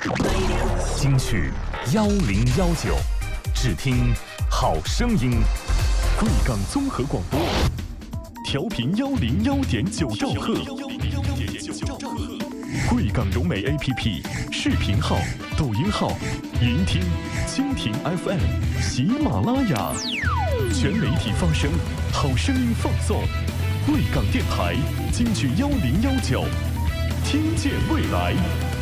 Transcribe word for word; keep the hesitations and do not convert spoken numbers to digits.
金曲幺零幺九，只听好声音。贵港综合广播，调频幺零幺点九兆赫。贵港融媒 A P P 视频号、抖音号、云听、蜻蜓 F M、喜马拉雅，全媒体发声，好声音放送。贵港电台金曲幺零幺九，听见未来。